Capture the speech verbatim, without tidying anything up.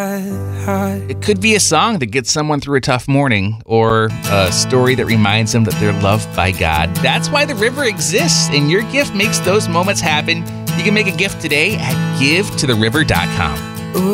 It could be a song that gets someone through a tough morning, or a story that reminds them that they're loved by God. That's why the river exists, and your gift makes those moments happen. You can make a gift today at give to the river dot com.